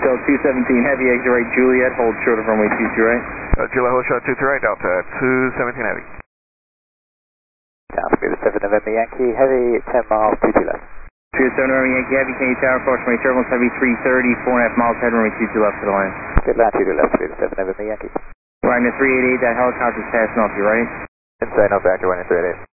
Delta 217 Heavy, exit right Juliet, hold short of runway 22 right. Juliet, hold short 23 right, Delta 217 Heavy. Down speed of 7 November Yankee, Heavy, 10 miles, 22 left. 37 November Yankee Heavy, Kennedy Tower, cross runway turbulence Heavy 330, 4.5 miles head, runway 22 left to the line. Good latitude left speed of 7 November Yankee. Riding the 388, that helicopter's passing off you, right? Inside, no factor, 1 388.